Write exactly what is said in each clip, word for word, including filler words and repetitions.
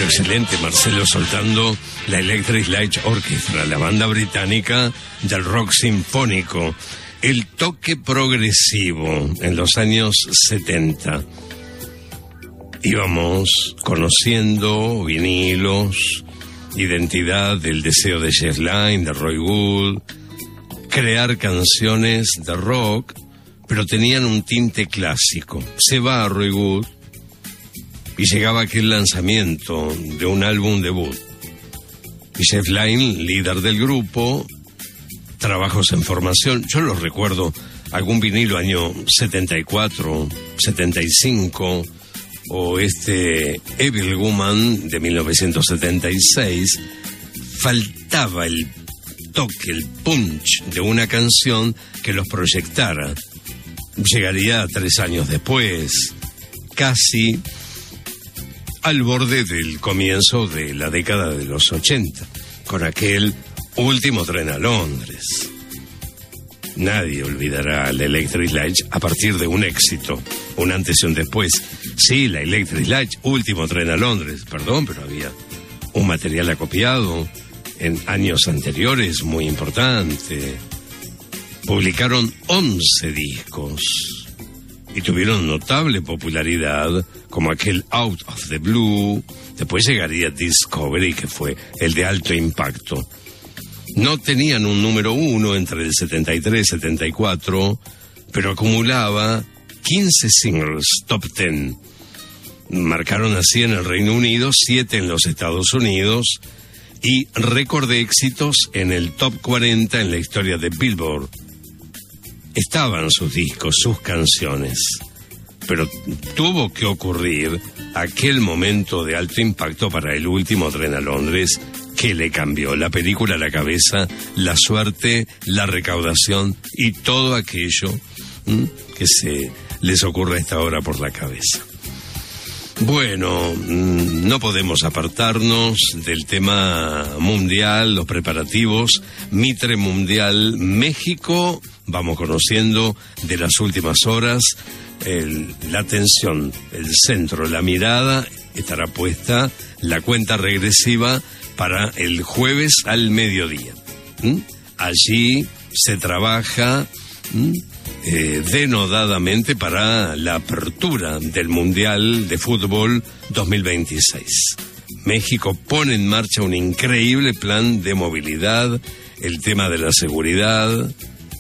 excelente, Marcelo, soltando la Electric Light Orchestra, la banda británica del rock sinfónico. El toque progresivo en los años setenta. Íbamos conociendo vinilos, identidad del deseo de Jess Lynne, de Roy Wood, crear canciones de rock, pero tenían un tinte clásico. Se va a Roy Wood y llegaba aquel lanzamiento de un álbum debut. Y Jess Lynne, líder del grupo, trabajos en formación. Yo los recuerdo, algún vinilo año setenta y cuatro, setenta y cinco, o este Evil Woman de mil novecientos setenta y seis. Faltaba el toque, el punch de una canción que los proyectara. Llegaría tres años después, casi al borde del comienzo de la década de los ochenta, con aquel Último tren a Londres. Nadie olvidará la Electric Light a partir de un éxito, un antes y un después. Sí, la Electric Light, Último tren a Londres, perdón, pero había un material acopiado en años anteriores muy importante. Publicaron once discos y tuvieron notable popularidad, como aquel Out of the Blue. Después llegaría Discovery, que fue el de alto impacto. No tenían un número uno entre el setenta y tres y setenta y cuatro, pero acumulaba quince singles top diez. Marcaron así en el Reino Unido, siete en los Estados Unidos y récord de éxitos en el top cuarenta en la historia de Billboard. Estaban sus discos, sus canciones, pero tuvo que ocurrir aquel momento de alto impacto para el Último tren a Londres, que le cambió la película a la cabeza, la suerte, la recaudación y todo aquello ¿m? que se les ocurre a esta hora por la cabeza. Bueno, no podemos apartarnos del tema mundial, los preparativos, Mitre Mundial México. Vamos conociendo de las últimas horas, el, la atención, el centro, la mirada estará puesta, la cuenta regresiva para el jueves al mediodía. ¿Mm? Allí se trabaja ¿Mm? eh, denodadamente para la apertura del Mundial de Fútbol dos mil veintiséis. México pone en marcha un increíble plan de movilidad, el tema de la seguridad.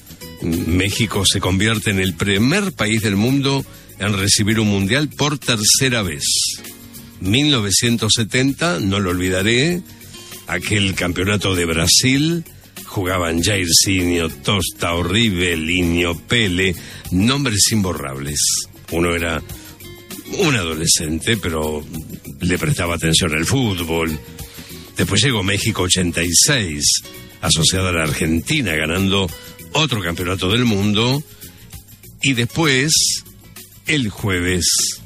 México se convierte en el primer país del mundo en recibir un mundial por tercera vez. mil novecientos setenta, no lo olvidaré, aquel campeonato de Brasil, jugaban Jairzinho, Tostão, Rivelino, Pele, nombres imborrables. Uno era un adolescente, pero le prestaba atención al fútbol. Después llegó México ochenta y seis, asociada a la Argentina, ganando otro campeonato del mundo. Y después, el jueves,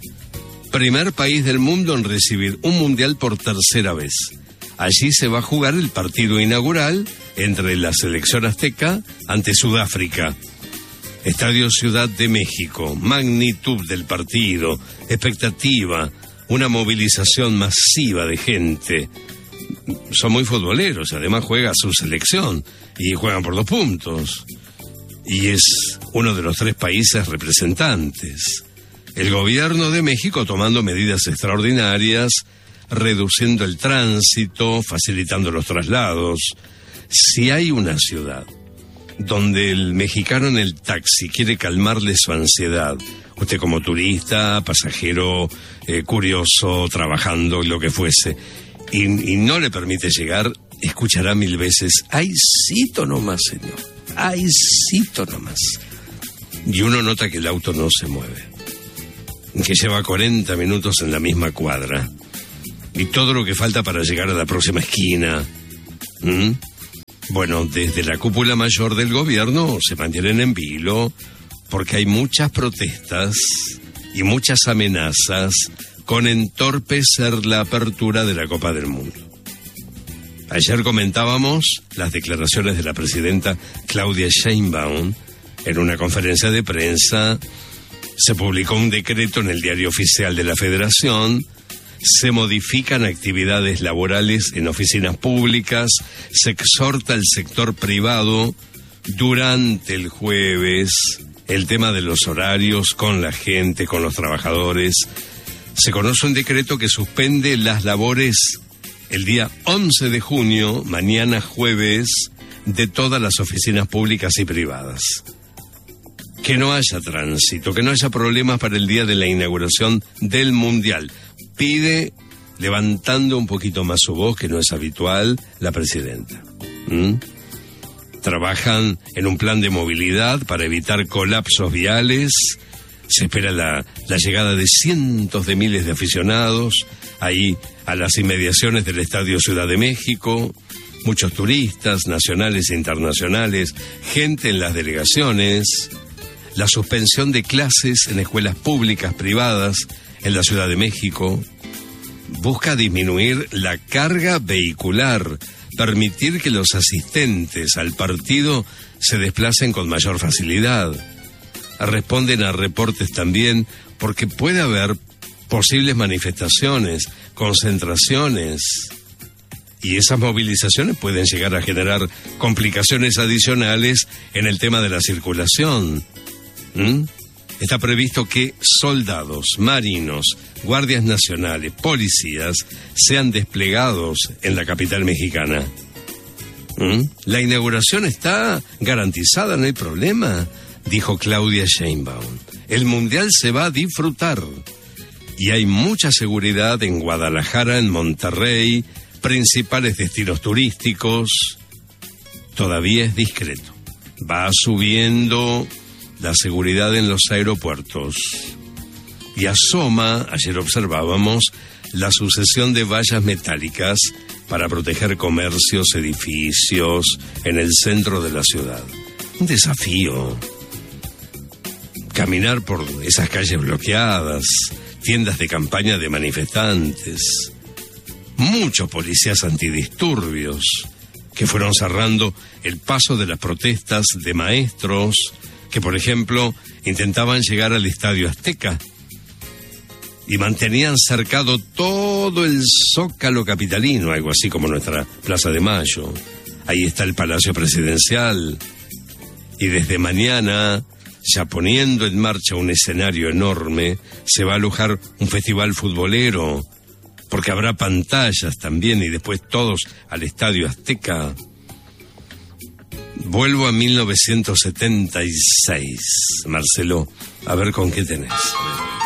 primer país del mundo en recibir un mundial por tercera vez. Allí se va a jugar el partido inaugural entre la selección azteca ante Sudáfrica. Estadio Ciudad de México, magnitud del partido, expectativa, una movilización masiva de gente. Son muy futboleros, además juega su selección y juegan por dos puntos. Y es uno de los tres países representantes. El gobierno de México tomando medidas extraordinarias, reduciendo el tránsito, facilitando los traslados. Si hay una ciudad donde el mexicano en el taxi quiere calmarle su ansiedad, usted como turista, pasajero, eh, curioso, trabajando, lo que fuese, y, y no le permite llegar, escuchará mil veces, ¡ay, cito nomás, señor! ¡Ay, cito nomás! Y uno nota que el auto no se mueve, que lleva cuarenta minutos en la misma cuadra, y todo lo que falta para llegar a la próxima esquina. ¿Mm? Bueno, desde la cúpula mayor del gobierno se mantienen en vilo porque hay muchas protestas y muchas amenazas con entorpecer la apertura de la Copa del Mundo. Ayer comentábamos las declaraciones de la presidenta Claudia Sheinbaum en una conferencia de prensa. Se publicó un decreto en el Diario Oficial de la Federación se modifican actividades laborales en oficinas públicas, se exhorta al sector privado durante el jueves, el tema de los horarios con la gente, con los trabajadores. Se conoce un decreto que suspende las labores el día once de junio, mañana jueves, de todas las oficinas públicas y privadas. Que no haya tránsito, que no haya problemas para el día de la inauguración del Mundial. Pide, levantando un poquito más su voz, que no es habitual, la presidenta. ¿Mm? Trabajan en un plan de movilidad para evitar colapsos viales. Se espera la, la llegada de cientos de miles de aficionados ahí a las inmediaciones del Estadio Ciudad de México. Muchos turistas nacionales e internacionales, gente en las delegaciones. La suspensión de clases en escuelas públicas, privadas, en la Ciudad de México. Busca disminuir la carga vehicular, permitir que los asistentes al partido se desplacen con mayor facilidad. Responden a reportes también porque puede haber posibles manifestaciones, concentraciones, y esas movilizaciones pueden llegar a generar complicaciones adicionales en el tema de la circulación. ¿Mm? Está previsto que soldados, marinos, guardias nacionales, policías sean desplegados en la capital mexicana. ¿Mm? La inauguración está garantizada, no hay problema, dijo Claudia Sheinbaum. El Mundial se va a disfrutar y hay mucha seguridad en Guadalajara, en Monterrey, principales destinos turísticos. Todavía es discreto. Va subiendo la seguridad en los aeropuertos. Y asoma, ayer observábamos, la sucesión de vallas metálicas para proteger comercios, edificios en el centro de la ciudad. Un desafío. Caminar por esas calles bloqueadas, tiendas de campaña de manifestantes, muchos policías antidisturbios que fueron cerrando el paso de las protestas de maestros que, por ejemplo, intentaban llegar al Estadio Azteca y mantenían cercado todo el Zócalo capitalino, algo así como nuestra Plaza de Mayo. Ahí está el Palacio Presidencial. Y desde mañana, ya poniendo en marcha un escenario enorme, se va a alojar un festival futbolero, porque habrá pantallas también, y después todos al Estadio Azteca. Vuelvo a mil novecientos setenta y seis, Marcelo, a ver con qué tenés.